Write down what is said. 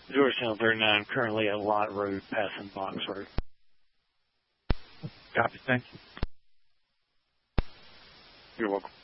Georgetown 39, currently at Lot Road, passing Box Road. Copy, thank you. You're welcome.